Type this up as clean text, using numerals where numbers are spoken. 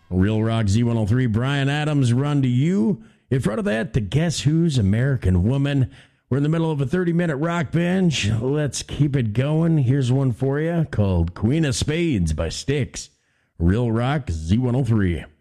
Real Rock Z103, Bryan Adams, Run to You. In front of that, the Guess Who's American Woman. We're in the middle of a 30-minute rock binge. Let's keep it going. Here's one for you called Queen of Spades by Styx. Real Rock Z103.